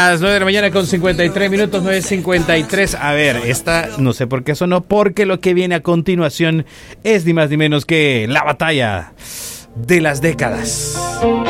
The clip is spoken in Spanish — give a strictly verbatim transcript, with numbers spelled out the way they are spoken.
Las nueve de la mañana con cincuenta y tres minutos, nueve cincuenta y tres. A ver, esta no sé por qué sonó, porque lo que viene a continuación es ni más ni menos que la batalla de las décadas.